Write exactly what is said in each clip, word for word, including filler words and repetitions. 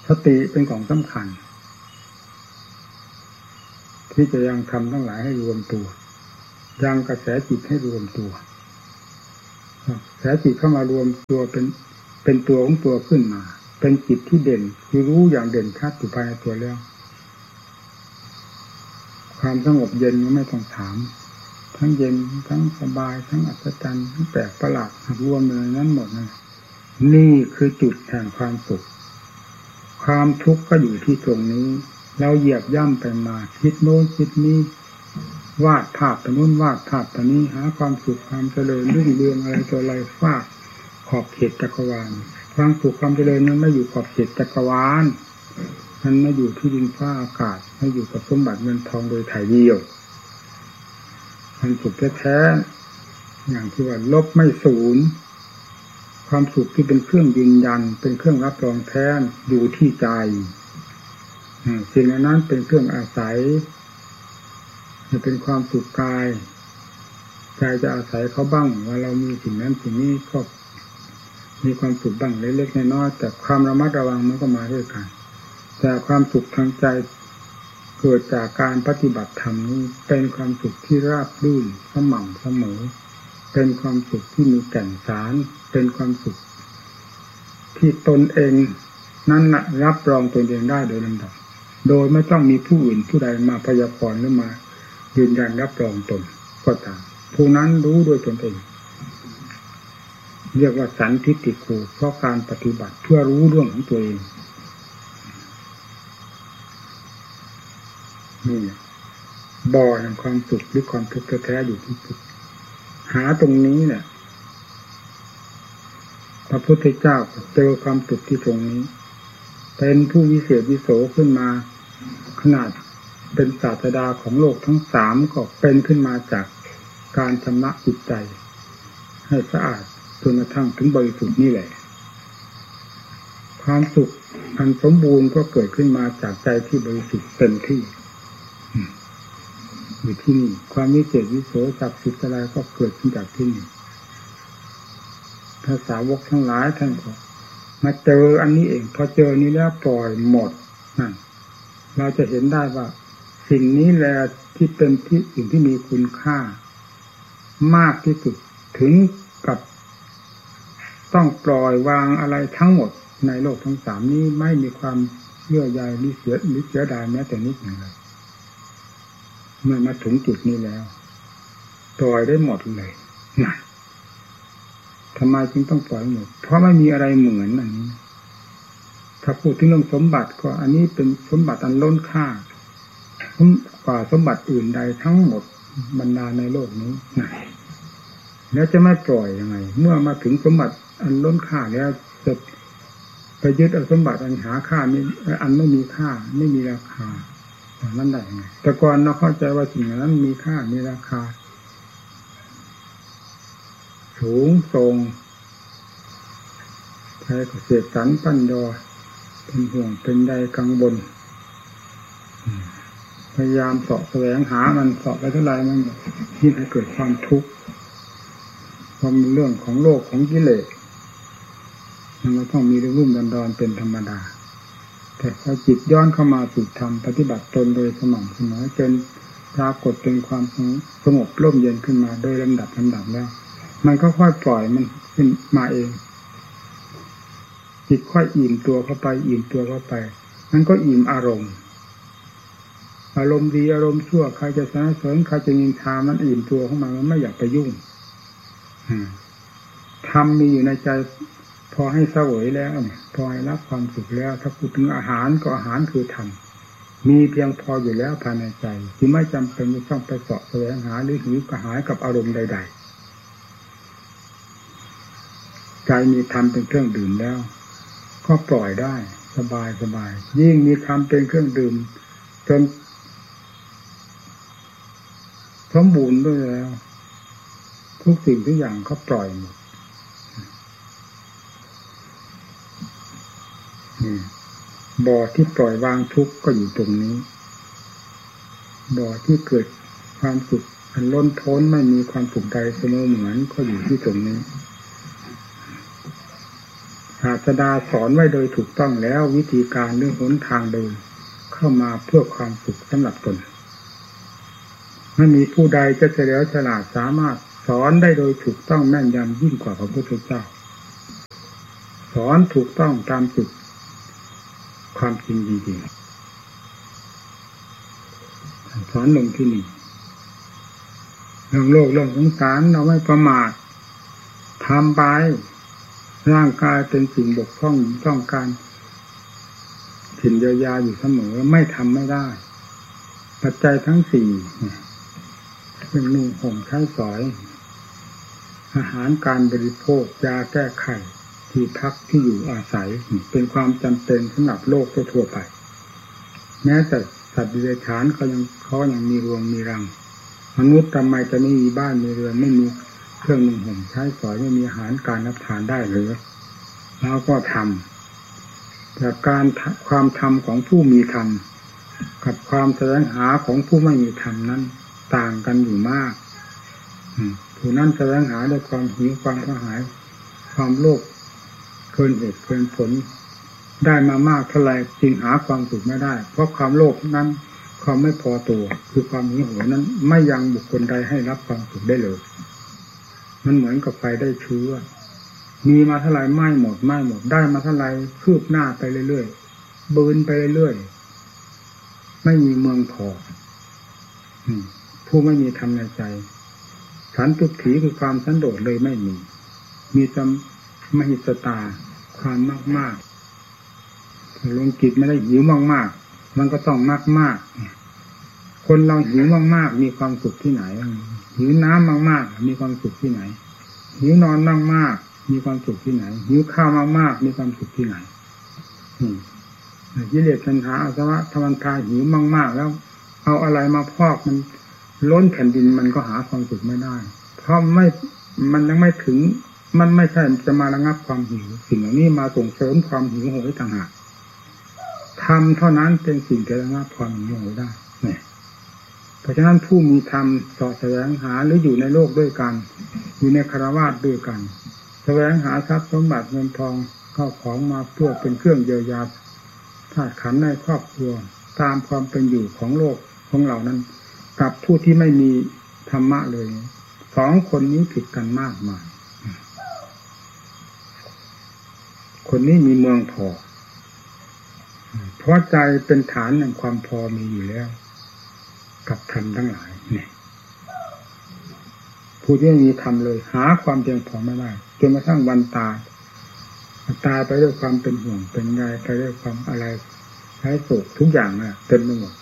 สติเป็นของสำคัญที่จะยังทำทั้งหลายให้รวมตัวยังกระแสจิตให้รวมตัวกระแสจิตเข้ามารวมตัวเป็นเป็นตัวของตัวขึ้นมาเป็นจิตที่เด่นคือรู้อย่างเด่นชัดอยู่ภายในตัวแล้วความสงบเย็นก็ไม่ต้องถามทั้งเย็นทั้งสบายทั้งอัศจรรย์ทั้งแปลกประหลาดรวมในนั้นหมดนะนี่คือจุดแห่งความสุขความทุกข์ก็อยู่ที่ตรงนี้เราเหยียบย่ำไปมาคิดโน้นคิดนี้วาดภาพไปโน้นวาดภาพไปนี้หาความสุขความเจริญรุ่งเรืองอะไรตัวอะไรฟาดขอบเขตจักรวาลความสุขความเจริญนั้นไม่อยู่ขอบเขตจักรวาลมันไม่อยู่ที่ดินฟ้าอากาศไม่อยู่กับสมบัติเงินทองโดยถ่ายเดียวความสุขแท้ๆอย่างที่ว่าลบไม่ศูนย์ความสุขที่เป็นเครื่องยืนยันเป็นเครื่องรับรองแท้อยู่ที่ใจสิ่งนั้นเป็นเครื่องอาศัยจะเป็นความสุขกายใจจะอาศัยเขาบ้างว่าเรามีสิ่งนั้นสิ่งนี้ก็มีความสุขบ้างเล็กๆน้อยๆแต่ความระมัดระวังมันก็มาด้วยกันแต่ความสุขทางใจเกิดจากการปฏิบัติธรรมนี้เป็นความสุขที่ราบรื่นสม่ำเสมอเป็นความสุขที่มีแก่นสารเป็นความสุขที่ตนเองนั้นนะรับรองตนเองได้โดยลำดับโดยไม่ต้องมีผู้อื่นผู้ใดมาพยากรณ์หรือมายืนยันรับรองตนก็ตามผู้นั้นรู้โดยตนเองเรียกว่าสันทิฏฐิโกเพราะการปฏิบัติเพื่อรู้เรื่องของตัวเองนี่บ่อแห่งความสุขหรือความทุกข์แท้ๆอยู่ที่จิตหาตรงนี้เนี่ยพระพุทธเจ้าเจอความสุขที่ตรงนี้เป็นผู้วิเศษวิโสขึ้นมาขนาดเป็นศาสดาของโลกทั้งสามก็เป็นขึ้นมาจากการชำระจิตใจให้สะอาดจนกระทั่งถึงบริสุทธิ์นี่แหละความสุขอันสมบูรณ์ก็เกิดขึ้นมาจากใจที่บริสุทธิ์เต็มที่อยู่ที่นี่ความวิเศษวิโสศักดิ์สิทธิ์อะไรก็เกิดขึ้นจากที่นี่ภาษาวกทั้งหลายท่านก็มาเจออันนี้เองพอเจอนี้แล้วปล่อยหมดนั่นเราจะเห็นได้ว่าสิ่งนี้แหละที่เป็นที่สิ่งที่มีคุณค่ามากที่สุดถึงกับต้องปล่อยวางอะไรทั้งหมดในโลกทั้งสามนี้ไม่มีความเยื่อใยหรือเสียหรือเสียดายแม้แต่นิดหนึ่งเลยเมื่อมาถึงจุดนี้แล้วปล่อยได้หมดเลยนะทำไมจึงต้องปล่อยหมดเพราะไม่มีอะไรเหมือนอันนี้ถ้าพูดถึงเรื่องสมบัติก็อันนี้เป็นสมบัติอันล้นค่ากว่าสมบัติอื่นใดทั้งหมดบรรดาในโลกนี้นะแล้วจะไม่ปล่อยยังไงเมื่อมาถึงสมบัติอันล้นค่าแล้วจะไปยึดเอาสมบัติอันหาค่าไม่อันไม่มีค่าไม่มีราคานั่นได้ไงแต่ก่อนเราเข้าใจว่าสิ่งนั้นมีค่ามีราคาสูงส่งใครก็เสกสรรปั้นยอเป็นห่วงเป็นใยกังวลพยายามเสาะแสวงหามันเสาะไปเท่าไรมันยิ่งให้เกิดความทุกข์ความเรื่องของโลกของกิเลสมันก็ต้องมีเรื่องรุ่มดอนๆเป็นธรรมดาแต่พอจิตย้อนเข้ามาสู่ธรรมปฏิบัติตนโดยสม่ำเสมอจนปรากฏเป็นความสงบร่มเย็นขึ้นมาโดยลำดับลำดับแล้วมันก็ค่อยปล่อยมันขึ้นมาเองจิตค่อยอิ่มตัวเข้าไปอิ่มตัวเข้าไปมันก็อิ่มอารมณ์อารมณ์ดีอารมณ์ชั่วใครจะสรรเสริญใครจะนินทามันอิ่มตัวเข้ามามันไม่อยากไปยุ่งธรรมมีอยู่ในใจพอให้เสวยแล้วพอให้รับความสุขแล้วถ้าพูดถึงอาหารก็อาหารคือธรรมมีเพียงพออยู่แล้วภายในใจที่ไม่จำเป็นจะต้องไปเสาะแสวงหาหรือหิวกระหายกับอารมณ์ใดๆใจมีธรรมเป็นเครื่องดื่มแล้วก็ปล่อยได้สบายสบายยิ่งมีธรรมเป็นเครื่องดื่มจนสมบูรณ์ด้วยแล้วทุกสิ่งทุกอย่างเขาปล่อยหมดบ่อที่ปล่อยวางทุกข์ก็อยู่ตรงนี้บ่อที่เกิดความสุขอันล้นพ้นไม่มีความสุขใดเสมอเหมือนก็อยู่ที่ตรงนี้ศาสดาสอนไว้โดยถูกต้องแล้ววิธีการหรือหนทางเดินเข้ามาเพื่อความสุขสำหรับตนไม่มีผู้ใดจะเฉลียวฉลาดสามารถสอนได้โดยถูกต้องแม่นยำยิ่งกว่าพระพุทธเจ้าสอนถูกต้องตามจุดความจริงจริงสอนลงที่นี่เรื่องโลกเรื่องสงสารเราไม่ประมาททำไปร่างกายเป็นสิ่งบกพร่องต้องการสิ่งเยียวยาอยู่เสมอไม่ทำไม่ได้ปัจจัยทั้งสี่เป็นนุ่งห่มใช้สอยอาหารการบริโภคยาแก้ไขที่พักที่อยู่อาศัยเป็นความจำเป็นสำหรับโลกทั่วไปแม้แต่สัตว์เดรัจฉานเขายังเขายังมีรวงมีรังมนุษย์ทำไมจะไม่มีบ้านมีเรือนไม่มีเครื่องนุ่งห่มใช้สอยไม่มีอาหารการรับทานได้หรือเราก็ทำแต่การความทำของผู้มีธรรมกับความแสวงหาของผู้ไม่มีธรรมนั้นต่างกันอยู่มากผู้นั้นแสวงหาด้วยความหิวความกระหายความโลภเกินเหตุเกินผลได้มามากเท่าไรจึงหาความสุขไม่ได้เพราะความโลภนั้นความไม่พอตัวคือความหิวโหยนั้นไม่ยังบุคคลใดให้รับความสุขได้เลยมันเหมือนกับไฟได้เชื้อมีมาเท่าไรไหม้หมดไหม้หมดได้มาเท่าไรคืบหน้าไปเรื่อยๆเบิร์นไปเรื่อยๆไม่มีเมืองพอผู้ไม่มีธรรมในใจสันตุถีคือความสันโดษเลยไม่มีมีแต่มหิสตาความมากมากลงจิตไม่ได้หิวมากมากมันก็ต้องมากมากคนเราหิวมากมากมีความสุขที่ไหนหิวน้ำมากมากมีความสุขที่ไหนหิวนอนมากมากมีความสุขที่ไหนหิวข้าวมากมากมีความสุขที่ไหนกิเลสตัณหาอาสวะทวันทาหิวมากๆแล้วเอาอะไรมาพอกมันล้นแผ่นดินมันก็หาความสุขไม่ได้เพราะไม่มันยังไม่ถึงมันไม่ใช่จะมาระงับความหิวสิ่งเหล่านี้มาส่งเสริมความหิวโหยต่างหากธรรมเท่านั้นเป็นสิ่งที่ระงับความหิวโหยได้เนี่ยเพราะฉะนั้นผู้มีธรรมสอดแสวงหาหรืออยู่ในโลกด้วยกันอยู่ในคฤหัสถ์ด้วยกันแสวงหาทรัพย์สมบัติเงินทองเข้าของมาเพื่อเป็นเครื่องเยียวยาธาตุขันธ์ในครอบครัวตามความเป็นอยู่ของโลกของเรานั้นกับผู้ที่ไม่มีธรรมะเลยสองคนนี้ผิดกันมากมายคนนี้มีเมืองพอเพราะใจเป็นฐานแห่งความพอมีอยู่แล้วกับธรรมทั้งหลายเนี่ยผู้ที่ไม่มีธรรมเลยหาความเพียงพอไม่ได้จนกระทั่งวันตายตายไปด้วยความเป็นห่วงเป็นใยไปด้วยความอะไรใช้โศกทุกอย่างน่ะเต็มไปหมด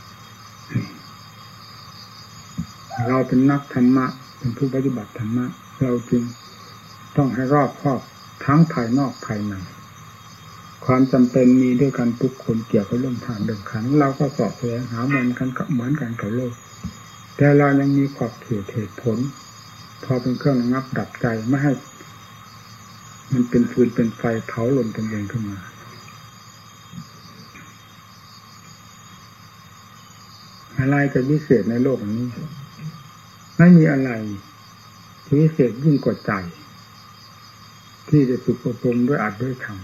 เราเป็นนักธรรมะเป็นผู้ปฏิบัติธรรมะเราจึงต้องให้รอบคอบทั้งภายนอกภายในความจำเป็นมีด้วยกันทุกคนเกี่ยวกับเรื่องฐานเดิมขันเราก็สอบแสวงหาเหมือนกันกับเหมือนกันกับโลกแต่เรายังมีขอบเขตเหตุผลพอเป็นเครื่องระงับดับใจไม่ให้มันเป็นฟืนเป็นไฟเผาลนตนเองขึ้นมาอะไรจะวิเศษในโลกนี้ไม่มีอะไรที่วิเศษยิ่งกว่าใจที่จะฝึกอบรมด้วยอัดด้วยธรรม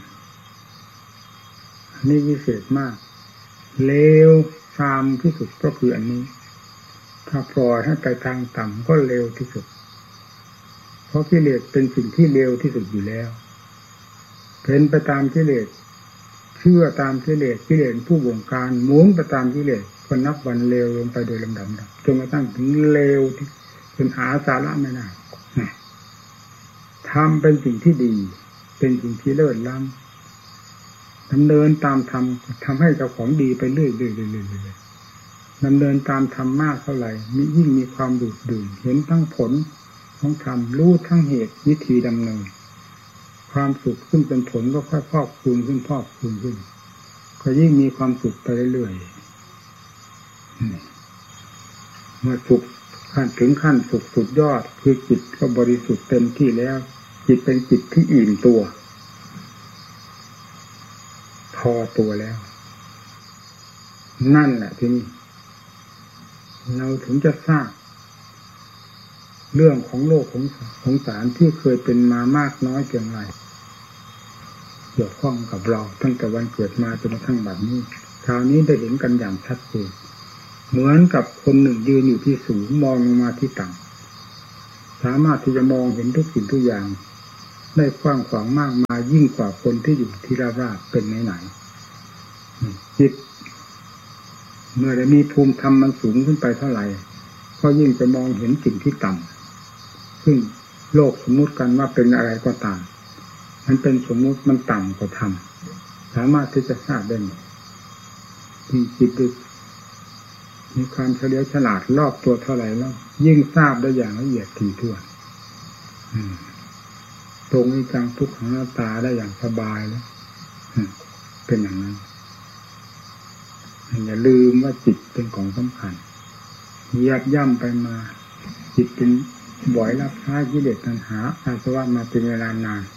นี่วิเศษมากเลวทรามที่สุดก็คืออันนี้ถ้าปล่อยให้ไปทางต่ำก็เลวที่สุดเพราะกิเลสเป็นสิ่งที่เลวที่สุดอยู่แล้วเป็นไปตามกิเลสเชื่อตามกิเลสกิเลสผู้บงการหมุนไปตามกิเลสก็นับวันเลวลงไปโดยลำดับจนกระทั่งถึงเลวที่จนหาสาระไม่ได้ทำเป็นสิ่งที่ดีเป็นสิ่งที่เลิศล้ำดำเนินตามธรรมทำให้เจ้าของดีไปเรื่อยๆดำเนินตามธรรมมากเท่าไหร่มียิ่งมีความดูดดื่มเห็นทั้งผลของธรรมรู้ทั้งเหตุวิธีดำเนินความสุขขึ้นเป็นผลก็ค่อยพอกพูนขึ้นพอกพูนขึ้นก็ยิ่งมีความสุขไปเรื่อยๆเมื่อสุขขั้นถึงขั้นสุขสุดยอดคือจิตก็บริสุทธิ์เต็มที่แล้วจิตเป็นจิตที่อิ่มตัวพอตัวแล้วนั่นแหละที่นี่เราถึงจะทราบเรื่องของโลกของสงสารที่เคยเป็นมามากน้อยเพียงไรเกี่ยวข้องกับเราตั้งแต่วันเกิดมาจนกระทั่งบัดนี้คราวนี้ได้เห็นกันอย่างชัดเจนเหมือนกับคนหนึ่งยืนอยู่ที่สูงมองลงมาที่ต่ำสามารถที่จะมองเห็นทุกสิ่งทุกอย่างได้กว้างขวางมากมายยิ่งกว่าคนที่อยู่ที่ราบๆเป็นไหนๆจิตเมื่อได้มีภูมิธรรมมันสูงขึ้นไปเท่าไหร่ก็ยิ่งจะมองเห็นสิ่งที่ต่ำซึ่งโลกสมมุติกันว่าเป็นอะไรก็ตามมันเป็นสมมุติมันต่ำกว่าธรรมสามารถที่จะทราบได้หมดที่จิตมีความเฉลียวฉลาดรอบตัวเท่าไหร่แล้วยิ่งทราบได้อย่างละเอียดถี่ถ้วนตรงนี้จังทุกขังหน้าตาได้อย่างสบายแล้วเป็นอย่างนั้นอย่าลืมว่าจิตเป็นของสำคัญเหยียบย่ำไปมาจิตเป็นบ่อยรับใช้กิเลสตัณหาอาสวะมาเป็นเวลานาน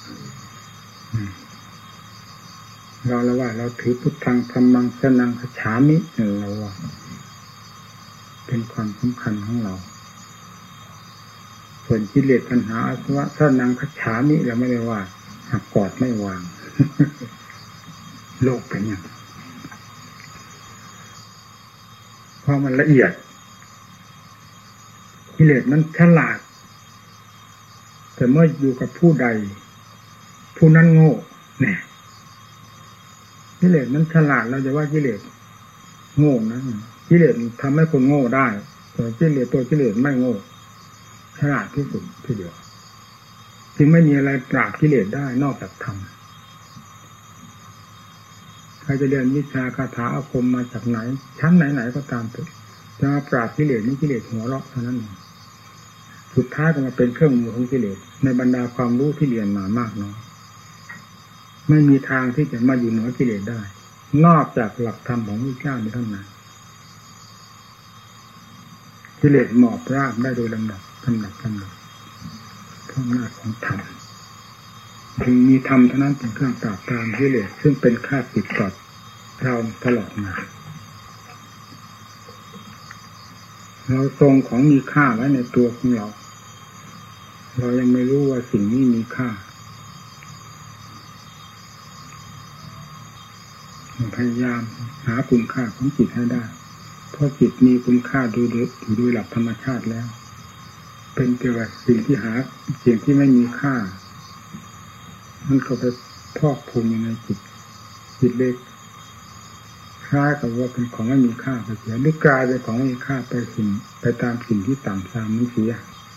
เราละว่าเราถือพุทธังธัมมังสรณังคัจฉามิเราว่าเป็นความสำคัญของเราส่วนกิเลสตัณหาอาสวะสรณังคัจฉามิเราไม่ได้ว่าหักกอดไม่วาง โลกเป็นอย่างเพราะมันละเอียดกิเลสมันฉลาดแต่เมื่ออยู่กับผู้ใดผู้นั้นโง่เนี่ยกิเลสมันฉลาดเราจะว่ากิเลสโง่นะกิเลสทำให้คนโง่ได้แต่กิเลสตัวกิเลสไม่โง่ฉลาดที่สุดทีเดียวจึงไม่มีอะไรปราบกิเลสได้นอกจากธรรมใครจะเรียนวิชาคาถาอาคมมาจากไหนชั้นไหนๆก็ตามเถอะจะมาปราบกิเลสนี่กิเลสหัวเราะเท่านั้นเองสุดท้ายก็มาเป็นเครื่องมือของกิเลสในบรรดาความรู้ที่เรียนมามากน้อยไม่มีทางที่จะมาอยู่เหนือกิเลสได้นอกจากหลักธรรมของพระเจ้าเท่านั้นกิเลสหมอบราบได้โดยลำดับลำดับลำดับเพราะอำนาจของธรรมถึงมีธรรมเท่านั้นเป็นเครื่องปราบปรามกิเลสซึ่งเป็นข้าศึกต่อเราตลอดมาเราทรงของมีค่าไว้ในตัวของเราเรายังไม่รู้ว่าสิ่งนี้มีค่าพยายามหาคุณค่าของจิตให้ได้เพราะจิตมีคุณค่าโดยอยู่โดยหลักธรรมชาติแล้วเป็นเกี่ยวกับสิ่งที่หาสิ่งที่ไม่มีค่ามันก็ไปพอกพูนอยู่ในจิตจิตเล็กคล้ายกับว่าเป็นของไม่มีค่าไปเสียหรือกลายเป็นของไม่มีค่าไปสิ่งไปตามสิ่งที่ต่ำตามนี้เสีย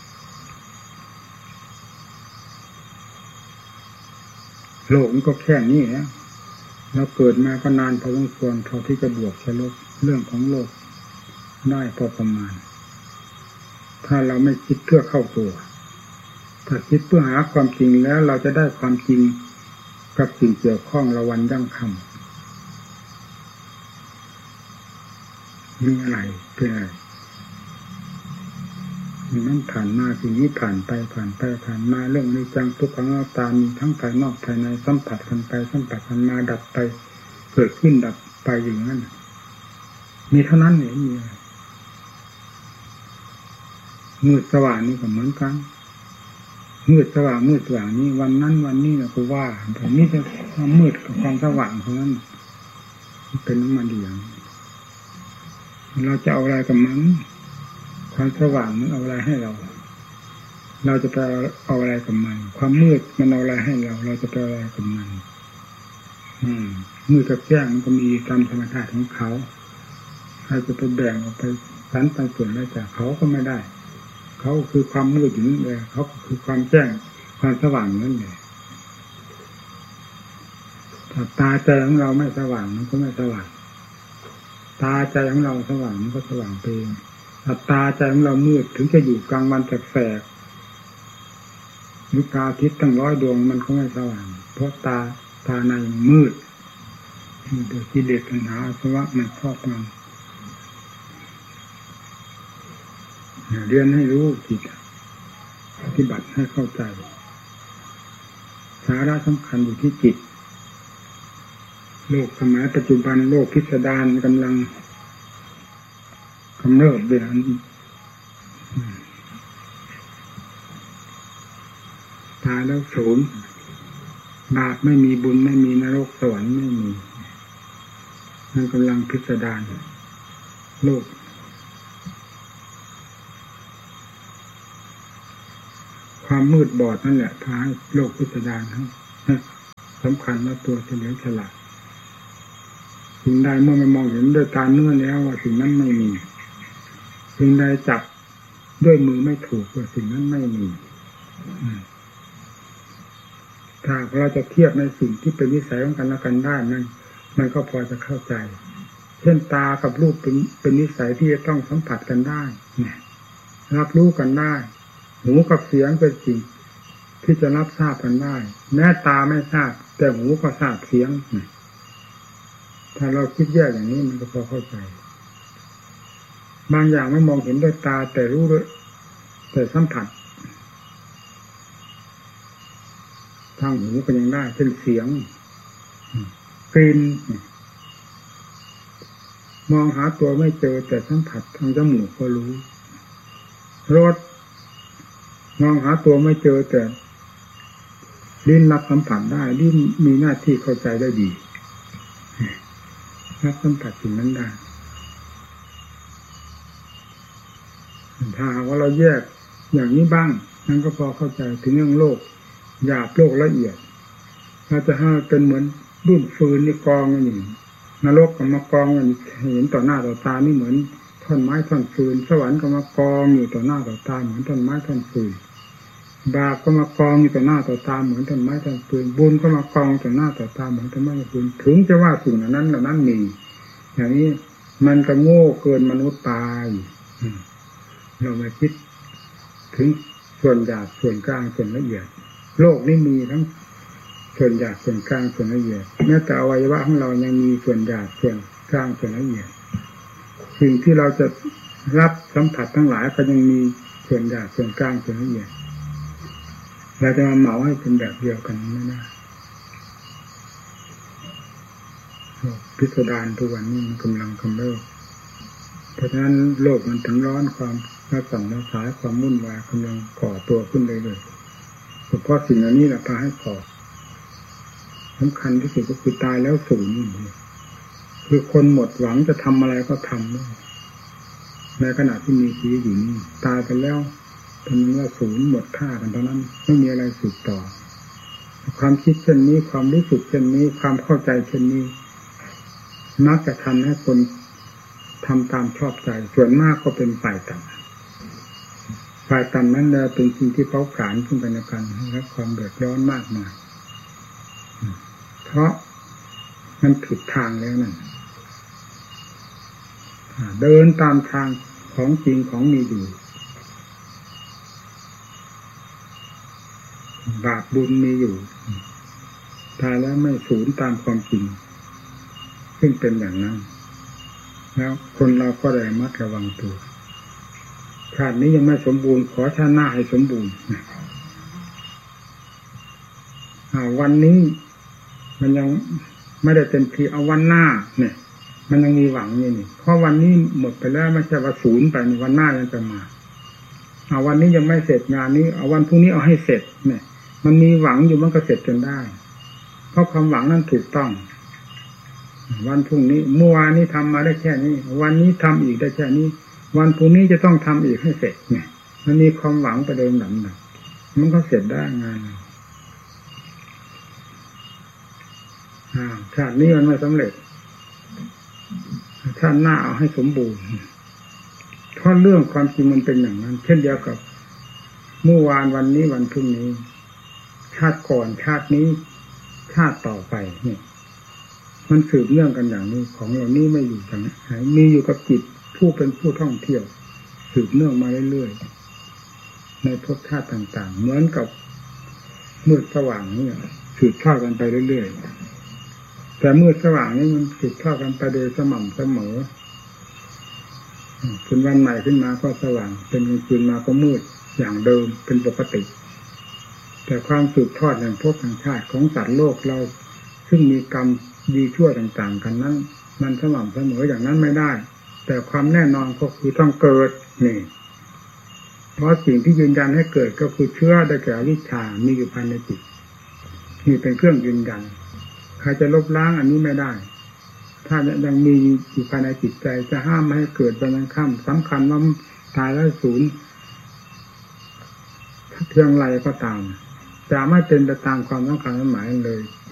โลกมันก็แค่นี้นะเราเกิดมาก็นานพอสมควรพอที่จะบวกจะลบเรื่องของโลกได้พอประมาณถ้าเราไม่คิดเพื่อเข้าตัวถ้าคิดเพื่อหาความจริงแล้วเราจะได้ความจริงกับสิ่งเกี่ยวข้องระวันยั่งคำมีอะไรเป็นอะไรมันผ่านมาสิ่งนี้ผ่านไปผ่านไปผ่านมาเรื่องนี้จังทุกขังอนัตตามีทั้งภายนอกภายในสัมผัสกันไปสัมผัสกันมาดับไปเกิดขึ้นดับไปอย่างนั้นมีเท่านั้นเนี่ยมีมืดสว่างนี่ก็เหมือนกันมืดสว่างมืดสว่างนี่วันนั้นวันนี้เราก็ว่าแต่นี่จะความมืดกับความสว่างเท่านั้นเป็นน้ำมันดีอย่างเราจะเอาอะไรกับมันความสว่างมันเอาอะไรให้เราเราจะไปเอาอะไรกับมันความมืดมันเอาอะไรให้เราเราจะไปเอาอะไรกับมันอืมมืดกับแจ้งมันก็มีตามธรรมชาติของเขาใครจะไปแบ่งออกไปสันไปส่วนได้จากเขาก็ไม่ได้เขาคือความมืดอยู่นั่นแหละเขาคือความแจ้งความสว่างนั่นแหละถ้าตาใจของเราไม่สว่างมันก็ไม่สว่างตาใจของเราสว่างมันก็สว่างไปเองถ้าตาใจของเรามืดถึงจะอยู่กลางวันแสกๆหรือตาทิศตั้งร้อยดวงมันก็ไม่สว่างเพราะตาตาในมืดโดยกิเลสตัณหาอาสวะมันครอบงำเรียนให้รู้จิตปฏิบัติให้เข้าใจสาระสำคัญอยู่ที่จิตโลกสมัยปัจจุบันโลกพิสดารกำลังกำเริบเดือนตายแล้วศูนย์บาปไม่มีบุญไม่มีนรกสวรรค์ไม่มีมันกำลังพิสดารโลกความมืดบอดนั่นแหละพาให้โลกพิสดารทั้งสำคัญว่าตัวเฉลียวฉลาดสิ่งใดเมื่อมันมองเห็นด้วยตาเนื้อแล้วว่าสิ่งนั้นไม่มีสิ่งใดจับด้วยมือไม่ถูกว่าสิ่งนั้นไม่มีถ้าเราจะเทียบในสิ่งที่เป็นวิสัยของกันและกันได้นั่นมันก็พอจะเข้าใจเช่นตากับรูปเป็นเป็นนิสัยที่จะต้องสัมผัสกันได้รับรู้กันได้หูกับเสียงเป็นสิ่งที่จะรับทราบกันได้แม้ตาไม่ทราบแต่หูก็ทราบเสียงถ้าเราคิดแยกอย่างนี้มันก็พอเข้าใจบางอย่างไม่มองเห็นด้วยตาแต่รู้ด้วยแต่สัมผัสทางหูก็ยังได้เช่นเสียงกลิ่นมองหาตัวไม่เจอแต่สัมผัสทางจมูกก็รู้รสมองหาตัวไม่เจอแต่ลิ้นรับสัมผัสได้ลิ้นมีหน้าที่เข้าใจได้ดีรับสัมผัสสิ่งนั้นได้ถ้าว่าเราแยกอย่างนี้บ้างนั่นก็พอเข้าใจถึงเรื่องโลกหยาบโลกละเอียดเราจะให้เป็นเหมือนดุ้นฟืนนี่กองกันอยู่นรกก็มากองกันเห็นต่อหน้าต่อตานี่เหมือนท่อนไม้ท่อนฟืนสวรรค์ก็มากองอยู่ต่อหน้าต่อตาเหมือนท่อนไม้ท่อนฟืนบาปก็มากองอยู่ต่อหน้าต่อตาเหมือนต้นไม้ต้นปืนบุญก็มากองต่อหน้าต่อตาเหมือนต้นไม้ต้นปืนถึงจะว่าสิ่งเหล่านั้นเหล่านั้นมีอย่างนี้มันก็โง่เกินมนุษย์ตายเรามาคิดถึงส่วนหยาบส่วนกลางส่วนละเอียดโลกนี้มีทั้งส่วนหยาบส่วนกลางส่วนละเอียดแม้แต่อวัยวะของเรายังมีส่วนหยาบส่วนกลางส่วนละเอียดสิ่งที่เราจะรับสัมผัสทั้งหลายก็ยังมีส่วนหยาบส่วนกลางส่วนละเอียดเราจะมาเหมาให้เป็นแบบเดียวกันไม่ได้พิสดารทุกวันนี้มันกำลังกำเริบเพราะฉะนั้นโลกมันถึงร้อนความระส่องระสายความวุ่นวายกำลังก่อตัวขึ้นเลยเลยเฉพาะสิ่งเหล่านี้แหละพาให้ก่อสำคัญที่สุดก็คือตายแล้วสูญคือคนหมดหวังจะทำอะไรก็ทำในขณะที่มีชีวิตอยู่นี่ตายไปแล้วเป็นว่าศูนย์หมดค่ากันเท่านั้นไม่มีอะไรสืบต่อความคิดเช่นนี้ความรู้สึกเช่นนี้ความเข้าใจเช่นนี้มักจะทำให้คนทำตามชอบใจส่วนมากก็เป็นฝ่ายต่ำฝ่ายต่ำนั้นจะเป็นสิ่งที่เขาขานขึ้นไปในกันและความเดือดร้อนมากมายเพราะมันผิดทางแล้วนั่นเดินตามทางของจริงของมีอยู่บาปบุญมีอยู่ตายแล้วไม่สูญตามความจริงซึ่งเป็นอย่างนั้นแล้วคนเราก็ได้มัดระวังตัวชาตินี้ยังไม่สมบูรณ์ขอชาติหน้าให้สมบูรณ์วันนี้มันยังไม่ได้เต็มที่เอาวันหน้าเนี่ยมันยังมีหวังอยู่นี่เพราะวันนี้หมดไปแล้วไม่ใช่ว่าศูนย์ไปวันหน้ายังจะมาเอาวันนี้ยังไม่เสร็จงานนี้เอาวันพรุ่งนี้เอาให้เสร็จเนี่ยมันมีหวังอยู่มันก็เสร็จจนได้เพราะความหวังนั้นถูกต้องวันพรุ่งนี้เมื่อวานนี้ทำมาได้แค่นี้วันนี้ทำอีกได้แค่นี้วันพรุ่งนี้จะต้องทำอีกให้เสร็จเนี่ยมันมีความหวังประเดิมหลังหนักมันก็เสร็จได้งานชาตินี้มันไม่สำเร็จชาติหน้าเอาให้สมบูรณ์เพราะเรื่องความจริงมันเป็นอย่างนั้นเช่นเดียวกับเมื่อวานวันนี้วันพรุ่งนี้ชาติก่อนชาตินี้ชาติต่อไปเนี่ยมันสืบเนื่องกันอย่างนี้ของเหล่านี้ไม่อยู่อย่างไหนมีอยู่กับจิตผู้เป็นผู้ท่องเที่ยวสืบเนื่องมาเรื่อยๆในภพชาติต่างๆเหมือนกับมืดสว่างนี่สืบทอดกันไปเรื่อยๆแต่มืดสว่างนี่มันสืบทอดกันไปโดยสม่ำเสมอเป็นวันใหม่ขึ้นมาก็สว่างเป็นกลางคืนมาก็มืดอย่างเดิมเป็นปกติแต่ความสืบทอดแห่งภพแห่งชาติของสัตว์โลกเราซึ่งมีกรรมดีชั่วต่างๆกันนั้นมันสม่ำเสมออย่างนั้นไม่ได้แต่ความแน่นอนก็คือต้องเกิดนี่เพราะสิ่งที่ยืนยันให้เกิดก็คือเชื้อได้แก่อวิชชามีอยู่ภายในจิตนี่เป็นเครื่องยืนยันใครจะลบล้างอันนี้ไม่ได้ถ้ายังมีอยู่ภายในจิตใจจะห้ามไม่ให้เกิดวันนั้นค่ำสำคัญว่าตายแล้วศูนย์เทืองไรก็ตามจะไม่เป็นไปตามความต้องการหมายเลย